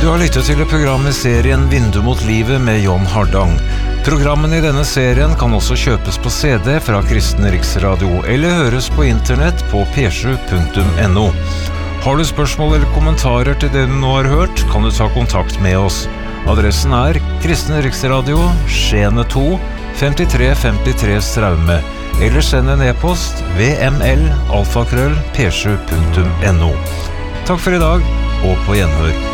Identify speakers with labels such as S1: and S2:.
S1: har lyttet til programmet serien Vindu mot livet med John Hardang. Programmene i denne serien kan også kjøpes på CD fra Kristen Riksradio eller høres på internett på p7.no. Har du spørsmål eller kommentarer til det du nå har hørt, kan du ta kontakt med oss. Adressen Kristen Riksradio, Skjene 2, 5353 Straume, eller send en e-post vml@p7.no. Takk for i dag, og på gjenhør.